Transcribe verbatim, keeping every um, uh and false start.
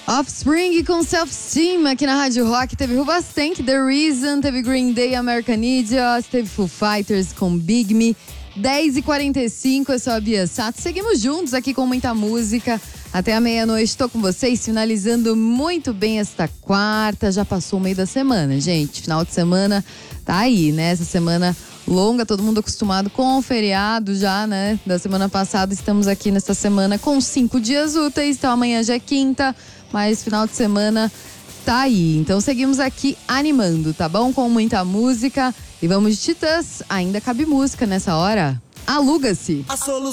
Offspring com Self-Esteem aqui na Rádio Rock. Teve Rubastank, The Reason, teve Green Day, American Idiot, teve Foo Fighters com Big Me. dez e quarenta e cinco, eu sou a Bia Sato. Seguimos juntos aqui com muita música. Até a meia-noite estou com vocês, finalizando muito bem esta quarta. Já passou o meio da semana, gente. Final de semana tá aí, né? Essa semana longa, todo mundo acostumado com o feriado já, né? Da semana passada, estamos aqui nesta semana com cinco dias úteis. Então amanhã já é quinta, mas final de semana tá aí. Então seguimos aqui animando, tá bom? Com muita música. E vamos de Titãs. Ainda cabe música nessa hora. Aluga-se. A solução